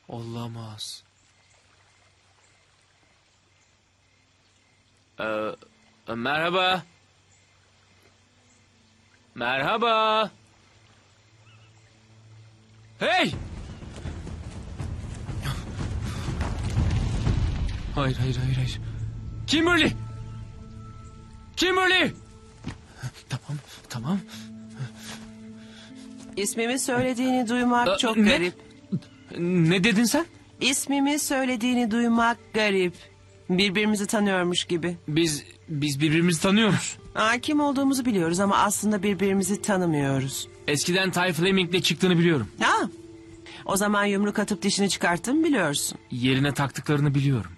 Olamaz. Merhaba. Merhaba. Hey! Hayır. Kimberly! Kimberly! Tamam. İsmimi söylediğini duymak çok Ne? garip. Ne dedin sen? İsmimi söylediğini duymak garip. Birbirimizi tanıyormuş gibi. Biz birbirimizi tanıyoruz. Kim olduğumuzu biliyoruz ama aslında birbirimizi tanımıyoruz. Eskiden Ty Fleming'le çıktığını biliyorum. O zaman yumruk atıp dişini çıkarttın biliyorsun. Yerine taktıklarını biliyorum.